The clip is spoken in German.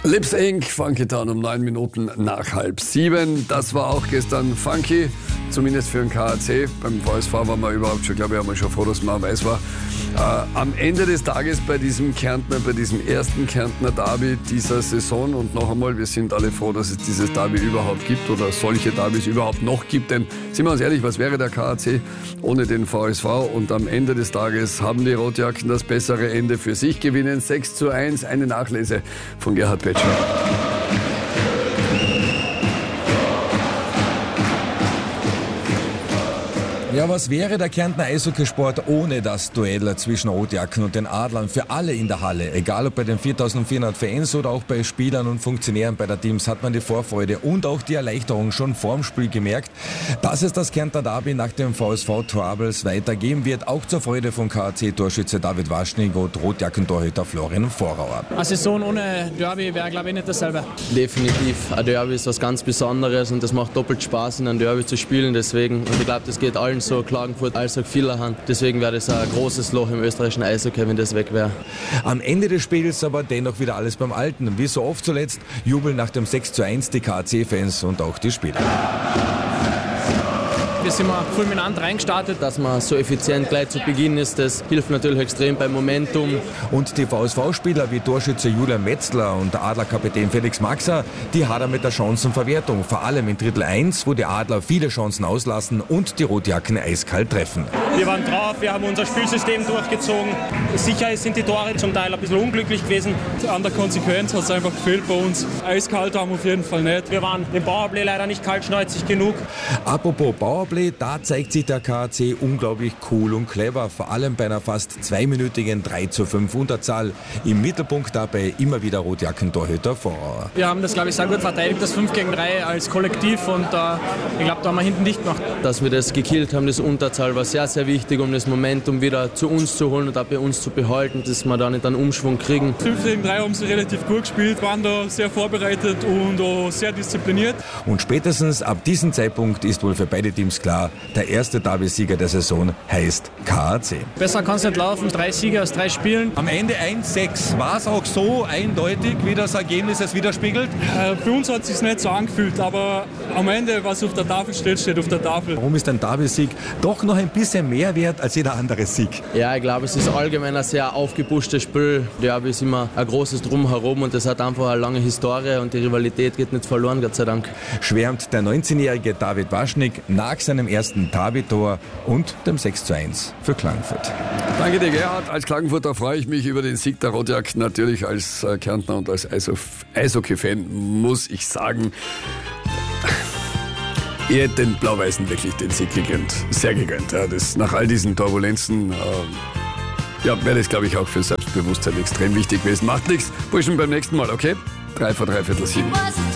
Lips Inc., Funky Town um 9 Minuten nach 6:30. Das war auch gestern funky, zumindest für den KAC. Beim VSV waren wir überhaupt schon, glaube ich, schon froh, dass man weiß war. Am Ende des Tages bei diesem ersten Kärntner Derby dieser Saison, und noch einmal, wir sind alle froh, dass es dieses Derby überhaupt gibt oder solche Derbys überhaupt noch gibt, denn sind wir uns ehrlich, was wäre der KAC ohne den VSV? Und am Ende des Tages haben die Rotjacken das bessere Ende für sich, gewinnen 6:1, eine Nachlese von Gerhard Petscher. Ja, was wäre der Kärntner Eishockeysport ohne das Duell zwischen Rotjacken und den Adlern? Für alle in der Halle, egal ob bei den 4.400 Fans oder auch bei Spielern und Funktionären bei der Teams, hat man die Vorfreude und auch die Erleichterung schon vorm Spiel gemerkt, dass es das Kärntner Derby nach dem VSV Troubles weitergeben wird, auch zur Freude von KAC-Torschütze David Waschnig und Rotjacken-Torhüter Florian Vorauer. Eine Saison ohne Derby wäre, glaube ich, nicht dasselbe. Definitiv, ein Derby ist was ganz Besonderes und das macht doppelt Spaß, in einem Derby zu spielen, deswegen, und ich glaube, das geht allen so, Klagenfurt als auch Villachern. Deswegen wäre das ein großes Loch im österreichischen Eishockey, wenn das weg wäre. Am Ende des Spiels aber dennoch wieder alles beim Alten. Wie so oft zuletzt jubeln nach dem 6:1 die KAC-Fans und auch die Spieler. Wir sind mal fulminant reingestartet. Dass man so effizient gleich zu Beginn ist, das hilft natürlich extrem beim Momentum. Und die VSV-Spieler wie Torschütze Julian Metzler und Adlerkapitän Felix Maxer, die hadern mit der Chancenverwertung. Vor allem in Drittel 1, wo die Adler viele Chancen auslassen und die Rotjacken eiskalt treffen. Wir waren drauf, wir haben unser Spielsystem durchgezogen. Sicher sind die Tore zum Teil ein bisschen unglücklich gewesen. An der Konsequenz hat es einfach gefehlt bei uns. Eiskalt haben wir auf jeden Fall nicht. Wir waren im Powerplay leider nicht kaltschnäuzig genug. Apropos Powerplay, da zeigt sich der KAC unglaublich cool und clever, vor allem bei einer fast 2-minütigen 3:5 Unterzahl. Im Mittelpunkt dabei immer wieder Rotjacken-Torhüter Vorauer. Wir haben das, glaube ich, sehr gut verteidigt, das 5-gegen-3 als Kollektiv, und ich glaube, da haben wir hinten dicht gemacht. Dass wir das gekillt haben, das Unterzahl, war sehr, sehr wichtig, um das Momentum wieder zu uns zu holen und auch bei uns zu behalten, dass wir da nicht einen Umschwung kriegen. 5-gegen-3 haben sie relativ gut gespielt, waren da sehr vorbereitet und auch sehr diszipliniert. Und spätestens ab diesem Zeitpunkt ist wohl für beide Teams klar, der erste Derby-Sieger der Saison heißt KAC. Besser kann es nicht laufen, 3 Siege aus 3 Spielen. Am Ende 1:6. War es auch so eindeutig, wie das Ergebnis es widerspiegelt? Für uns hat es sich nicht so angefühlt, aber am Ende, was auf der Tafel steht, steht auf der Tafel. Warum ist ein Derby-Sieg doch noch ein bisschen mehr wert als jeder andere Sieg? Ja, ich glaube, es ist allgemein ein sehr aufgepushtes Spiel. Derby ist immer ein großes Drumherum und das hat einfach eine lange Historie und die Rivalität geht nicht verloren, Gott sei Dank. Schwärmt der 19-jährige David Waschnig nach seinem ersten Derby-Tor und dem 6:1 für Klagenfurt. Danke dir, Gerhard. Als Klagenfurter freue ich mich über den Sieg der Rotjacken. Natürlich als Kärntner und als Eishockey-Fan muss ich sagen, ihr hättet den Blau-Weißen wirklich den Sieg gegönnt. Sehr gegönnt. Ja, das, nach all diesen Turbulenzen wäre das, glaube ich, auch für Selbstbewusstsein extrem wichtig gewesen. Macht nichts. Burschen, beim nächsten Mal, okay? 7:03.